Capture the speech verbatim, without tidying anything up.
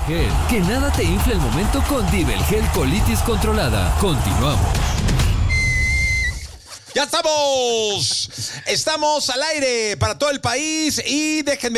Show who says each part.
Speaker 1: Gel. Que nada te infle el momento con Divel Gel Colitis Controlada. Continuamos.
Speaker 2: ¡Ya estamos! Estamos al aire para todo el país y déjenme